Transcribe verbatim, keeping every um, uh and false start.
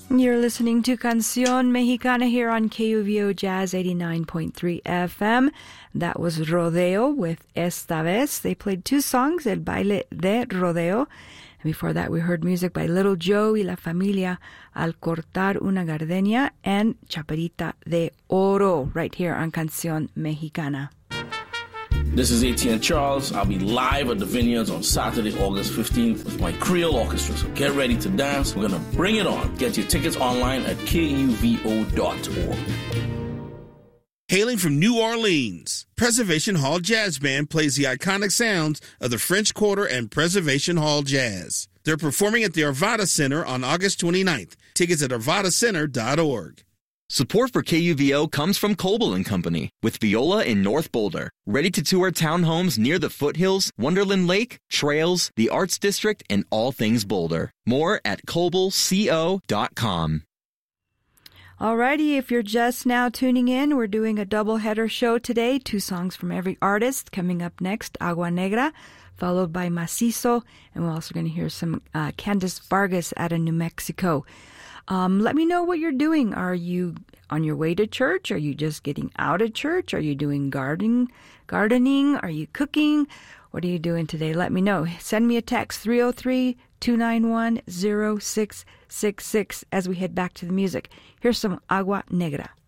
You're listening to Canción Mexicana here on K U V O Jazz eighty-nine point three F M. That was Rodeo with Esta Vez. They played two songs, El Baile de Rodeo. And before that, we heard music by Little Joe y La Familia, Al Cortar una Gardenia, and Chaparita de Oro, right here on Canción Mexicana. This is A T N Charles. I'll be live at the Vineyards on Saturday, August fifteenth with my Creole Orchestra. So get ready to dance. We're going to bring it on. Get your tickets online at K U V O dot org. Hailing from New Orleans, Preservation Hall Jazz Band plays the iconic sounds of the French Quarter and Preservation Hall Jazz. They're performing at the Arvada Center on August twenty-ninth. Tickets at arvada center dot org. Support for K U V O comes from Coble and Company, with Viola in North Boulder. Ready to tour townhomes near the foothills, Wonderland Lake, trails, the Arts District, and all things Boulder. More at coble co dot com. Alrighty, if you're just now tuning in, we're doing a double-header show today. Two songs from every artist. Coming up next, Agua Negra, followed by Macizo, and we're also going to hear some uh, Candice Vargas out of New Mexico. Um, let me know what you're doing. Are you on your way to church? Are you just getting out of church? Are you doing gardening? Gardening? Are you cooking? What are you doing today? Let me know. Send me a text, three oh three, two nine one, oh six six six, as we head back to the music. Here's some Agua Negra.